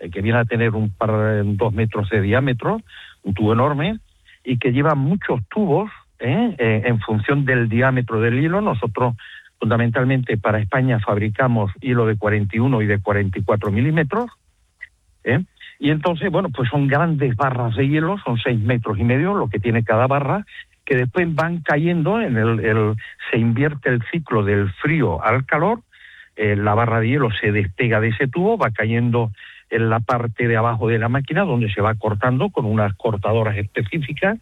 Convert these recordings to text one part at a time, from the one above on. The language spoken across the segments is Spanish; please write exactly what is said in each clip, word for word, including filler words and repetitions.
eh, que viene a tener un par, dos metros de diámetro, un tubo enorme, y que lleva muchos tubos, ¿eh? Eh, en función del diámetro del hilo. Nosotros, fundamentalmente, para España fabricamos hilo de cuarenta y uno y de cuarenta y cuatro milímetros, ¿eh? Y entonces, bueno, pues son grandes barras de hielo, son seis metros y medio lo que tiene cada barra, que después van cayendo, en el, el se invierte el ciclo del frío al calor, eh, la barra de hielo se despega de ese tubo, va cayendo en la parte de abajo de la máquina, donde se va cortando con unas cortadoras específicas,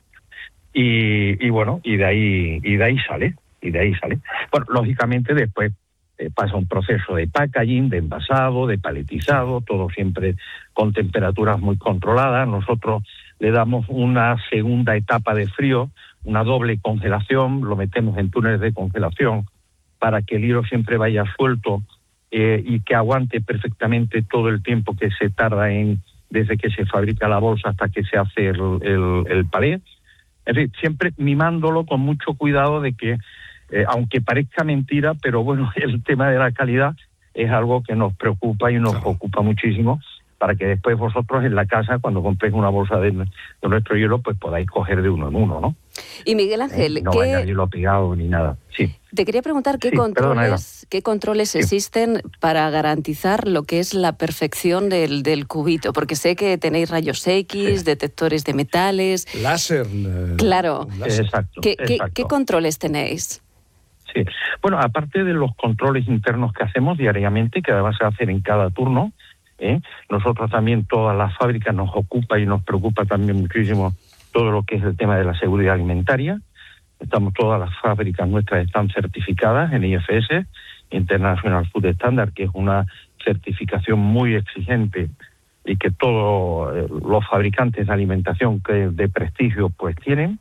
y, y bueno, y de ahí y de ahí sale, y de ahí sale. Bueno, lógicamente después eh, pasa un proceso de packaging, de envasado, de paletizado, todo siempre con temperaturas muy controladas. Nosotros le damos una segunda etapa de frío, una doble congelación, lo metemos en túneles de congelación para que el hilo siempre vaya suelto eh, y que aguante perfectamente todo el tiempo que se tarda en desde que se fabrica la bolsa hasta que se hace el, el, el palé. En fin, siempre mimándolo con mucho cuidado de que, eh, aunque parezca mentira, pero bueno, el tema de la calidad es algo que nos preocupa y nos claro. ocupa muchísimo, para que después vosotros en la casa, cuando compréis una bolsa de, de nuestro hielo, pues podáis coger de uno en uno, ¿no? Y Miguel Ángel, eh, no ¿qué... vaya hielo pegado ni nada. Sí. Te quería preguntar qué sí, controles, qué controles sí. existen para garantizar lo que es la perfección del, del cubito, porque sé que tenéis rayos X, sí. detectores de metales... Láser. Eh, claro. Láser. Exacto, ¿Qué, exacto. ¿qué, ¿Qué controles tenéis? Sí. Bueno, aparte de los controles internos que hacemos diariamente, que además se hacen en cada turno, ¿eh? nosotros también, todas las fábricas nos ocupa y nos preocupa también muchísimo todo lo que es el tema de la seguridad alimentaria. Estamos, todas las fábricas nuestras están certificadas en I F S, International Food Standard, que es una certificación muy exigente y que todos eh, los fabricantes de alimentación que de prestigio pues tienen.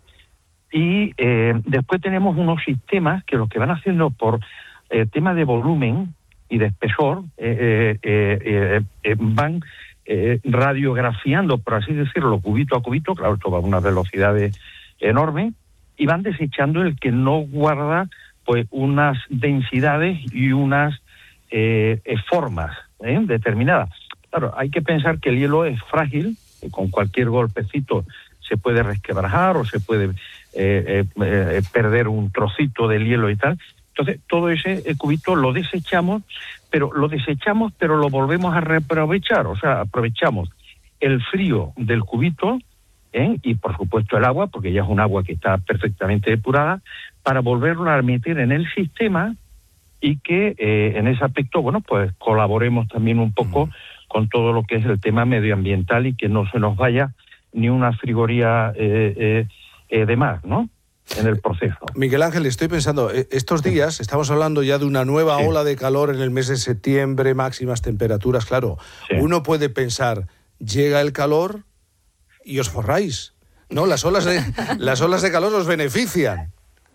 Y eh, después tenemos unos sistemas que lo que van haciendo por eh, tema de volumen y de espesor, eh, eh, eh, eh, van eh, radiografiando, por así decirlo, cubito a cubito, claro, esto va a unas velocidades enormes, y van desechando el que no guarda pues unas densidades y unas eh, eh, formas ¿eh? determinadas. Claro, hay que pensar que el hielo es frágil, que con cualquier golpecito se puede resquebrajar o se puede eh, eh, eh, perder un trocito del hielo y tal. Entonces, todo ese cubito lo desechamos, pero lo desechamos, pero lo volvemos a reaprovechar. O sea, aprovechamos el frío del cubito, ¿eh? y por supuesto el agua, porque ya es un agua que está perfectamente depurada, para volverlo a meter en el sistema y que eh, en ese aspecto, bueno, pues colaboremos también un poco mm. con todo lo que es el tema medioambiental y que no se nos vaya ni una frigoría eh, eh, eh, de más, ¿no?, en el proceso. Miguel Ángel, estoy pensando, estos días estamos hablando ya de una nueva sí. ola de calor en el mes de septiembre, máximas temperaturas, claro. Sí. Uno puede pensar, llega el calor y os forráis, ¿no? Las olas de, las olas de calor os benefician.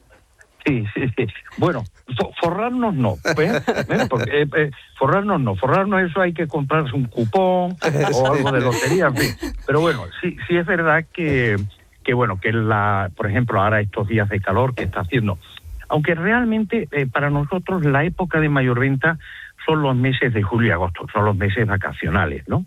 Sí, sí, sí. Bueno, forrarnos no, ¿eh? Bueno, porque, eh, eh, forrarnos no, forrarnos eso hay que comprarse un cupón o algo de lotería, en fin. Pero bueno, sí, sí es verdad que, que bueno, que la, por ejemplo, ahora estos días de calor que está haciendo, aunque realmente eh, para nosotros la época de mayor venta son los meses de julio y agosto, son los meses vacacionales, ¿no?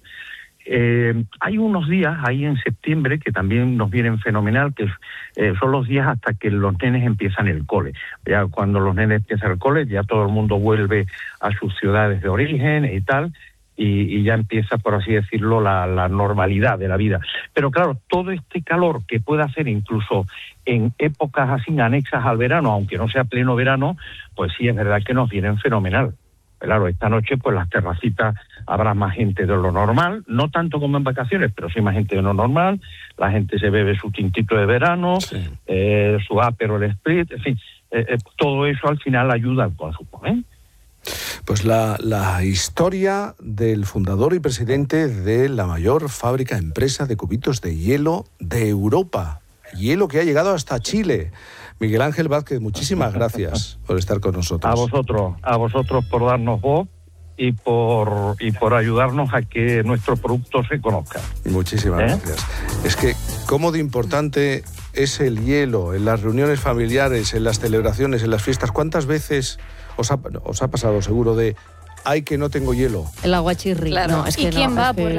Eh, hay unos días ahí en septiembre que también nos vienen fenomenal, que eh, son los días hasta que los nenes empiezan el cole. Ya cuando los nenes empiezan el cole, ya todo el mundo vuelve a sus ciudades de origen y tal, y, y ya empieza, por así decirlo, la, la normalidad de la vida. Pero claro, todo este calor que puede hacer incluso en épocas así anexas al verano, aunque no sea pleno verano, pues sí es verdad que nos vienen fenomenal. Claro, esta noche pues las terracitas habrá más gente de lo normal, no tanto como en vacaciones, pero sí más gente de lo normal, la gente se bebe su tintito de verano, sí. eh, su Aperol Spritz, en fin, eh, eh, todo eso al final ayuda al consumo, ¿eh? Pues la, la historia del fundador y presidente de la mayor fábrica empresa de cubitos de hielo de Europa, hielo que ha llegado hasta Chile. Miguel Ángel Vázquez, muchísimas gracias por estar con nosotros. A vosotros, a vosotros por darnos voz y por y por ayudarnos a que nuestro producto se conozca. Muchísimas ¿Eh? gracias. Es que cómo de importante es el hielo en las reuniones familiares, en las celebraciones, en las fiestas. ¿Cuántas veces os ha, os ha pasado seguro de ay que no tengo hielo? El aguachirri. Claro. No, es que ¿Y quién no, va es que... por la